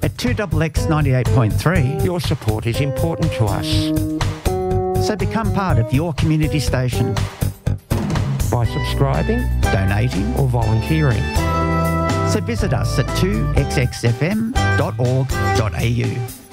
At 2XX 98.3, Your support is important to us. so become part of your community station By subscribing donating. or volunteering. So visit us at 2xxfm.org.au.